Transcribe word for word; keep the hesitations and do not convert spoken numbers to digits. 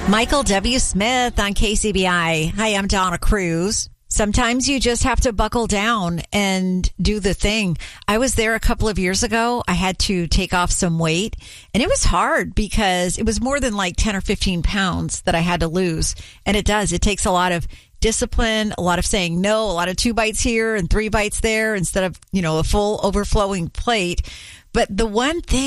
Michael W. Smith on K C B I. Hi, I'm Donna Cruz. Sometimes you just have to buckle down and do the thing. I was there a couple of years ago. I had to take off some weight, and it was hard because it was more than like ten or fifteen pounds that I had to lose. And it does. It takes a lot of discipline, a lot of saying no, a lot of two bites here and three bites there instead of, you know, a full overflowing plate. But the one thing